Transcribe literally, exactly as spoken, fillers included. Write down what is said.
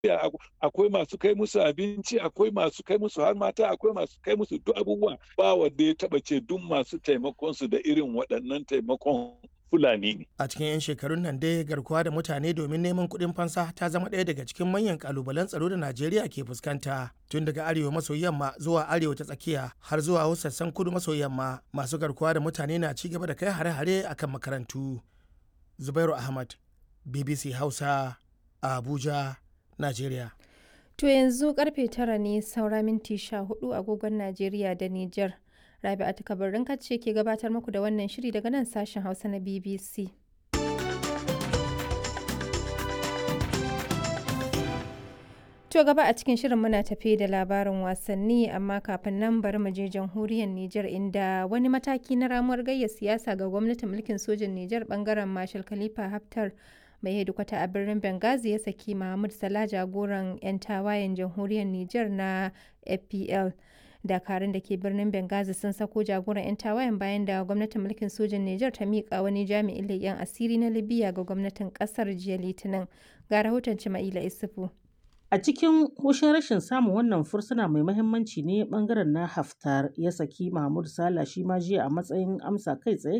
akwai masu kai musu abinci, akwai masu kai musu har mata, akwai masu kai musu duk abubuwa. Ba wanda ya taɓa ce duk masu taimakon su da irin waɗannan taimakon Fulani ne. A cikin 'yan shekarun nan dai garkuwa da mutane domin neman kuɗin fansa ta zama ɗaya daga cikin manyan ƙalubalen tsaro da Najeriya ke fuskanta. Tun daga arewa maso yamma zuwa arewa ta tsakiya har zuwa wasu sassan kudu maso yamma, masu garkuwa da mutane na ci gaba da kai hare-hare akan makarantu. Zubairu Ahmad, B B C Hausa, Abuja, Najeriya. To yanzu karfe tara ne saura minti sha hudu agogon Najeriya da Nijar. Rabi'atu Kabarin ce ke gabatar muku da wannan shiri daga nan sashen Hausa na B B C. To gaba a cikin shirin muna tafe da labarin wasanni amma kafin nan bari mu je jamhuriyar Nijar inda wani mataki na ramuwar gayya siyasa ga gwamnatin mulkin sojin Nijar bangaren Marshal Khalifa Haftar mai hedikwata a birnin Benghazi ya saki Mahmud Salah jagoran 'yan tawayen jamhuriyar Nijar na F P L. Dakarun da ke birnin Benghazi sun sako jagoran 'yan tawayen bayan da gwamnatin mulkin sojin Nijar ta miƙa wani jami'in leƙen asiri na Libya ga gwamnatin ƙasar jiya Litinin. Ga rahoton Cima'ila Isufu. A cikin hushin rashin samun wannan fursuna mai mahimmanci ne bangaren na Haftar ya saki Mahmud Salah shi ma jiya a matsayin amsa kai tsaye